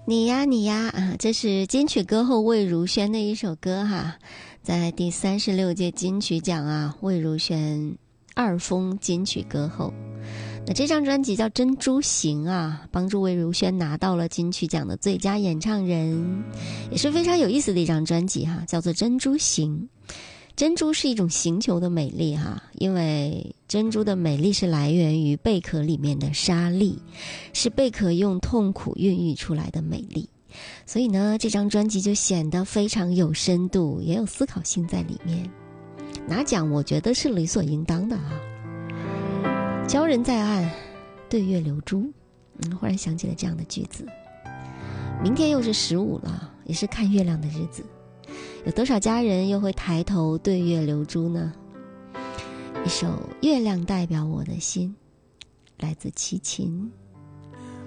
你呀你呀啊，这是金曲歌后魏如萱的一首歌哈，在第36届金曲奖啊，魏如萱2封金曲歌后。那这张专辑叫《珍珠行》啊，帮助魏如萱拿到了金曲奖的最佳演唱人，也是非常有意思的一张专辑哈，叫做《珍珠行》。珍珠是一种形球的美丽哈，因为珍珠的美丽是来源于贝壳里面的沙粒，是贝壳用痛苦孕育出来的美丽。所以呢，这张专辑就显得非常有深度，也有思考性在里面。拿奖我觉得是理所应当的啊。鲛人在岸，对月流珠。忽然想起了这样的句子。明天又是15了，也是看月亮的日子。有多少家人又会抬头对月流珠呢？一首《月亮代表我的心》，来自齐秦。